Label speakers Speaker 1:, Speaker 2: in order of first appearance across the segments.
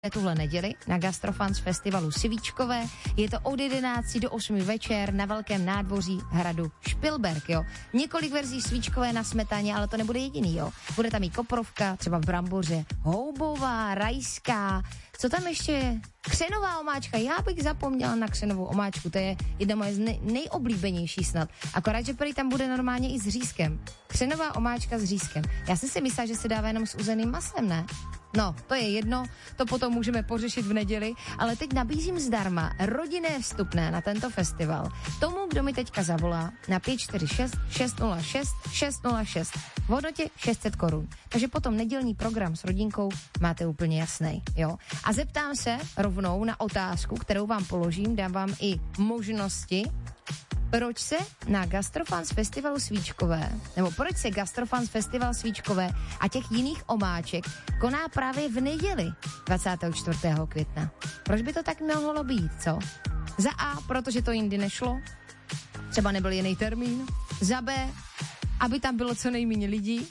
Speaker 1: tuhle neděli na Gastrofans festivalu Svíčkové. Je to od 11 do 8 večer na velkém nádvoří hradu Špilberk, jo. Několik verzí svíčkové na smetaně, ale to nebude jediný, jo. Bude tam i koprovka, třeba v bramboře, houbová, rajská, co tam ještě je? Křenová omáčka, já bych zapomněla na křenovou omáčku, to je jedna moje nejoblíbenější snad. Akorát, že prý tam bude normálně i s řízkem. Křenová omáčka s řízkem. Já jsem si myslela, že se dává jenom s uzeným masem, ne? No, to je jedno, to potom můžeme pořešit v neděli, ale teď nabízím zdarma rodinné vstupné na tento festival. Tomu, kdo mi teďka zavolá na 546 606 606 v hodnotě 600 korun. Takže potom nedělní program s rodinkou máte úplně jasnej, jo. A zeptám se rovnou na otázku, kterou vám položím, dám vám i možnosti, proč se na Gastrofans festivalu Svíčkové, nebo proč se Gastrofans festival Svíčkové a těch jiných omáček koná právě v neděli 24. května. Proč by to tak mohlo být, co? Za A, protože to jindy nešlo, třeba nebyl jiný termín. Za B, aby tam bylo co nejméně lidí.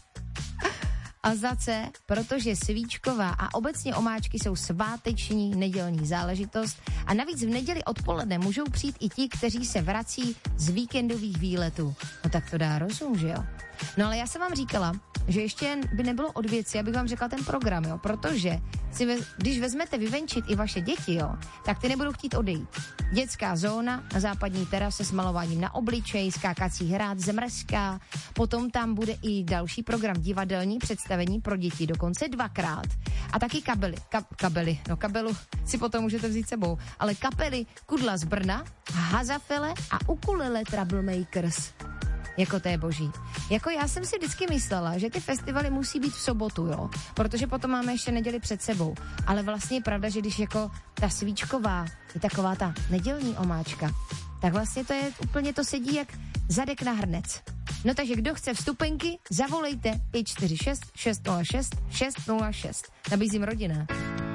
Speaker 1: A za C, protože svíčková a obecně omáčky jsou sváteční nedělní záležitost a navíc v neděli odpoledne můžou přijít i ti, kteří se vrací z víkendových výletů. No tak to dá rozum, že jo? No ale já jsem vám říkala, že ještě by nebylo od věci, abych vám řekla ten program, jo, protože když vezmete vyvenčit i vaše děti, jo, tak ty nebudou chtít odejít. Dětská zóna na západní terase s malováním na obličej, skákací hrát, zemrzká, potom tam bude i další program divadelní představení pro děti, dokonce 2krát. A taky kabelu si potom můžete vzít sebou, ale kapely Kudla z Brna, Hazafele a Ukulele Troublemakers. Jako to je boží. Jako já jsem si vždycky myslela, že ty festivaly musí být v sobotu, jo, protože potom máme ještě neděli před sebou. Ale vlastně je pravda, že když jako ta svíčková je taková ta nedělní omáčka, tak vlastně to je úplně, to sedí jak zadek na hrnec. No takže kdo chce vstupenky, zavolejte 546 606 606. Nabízím rodina.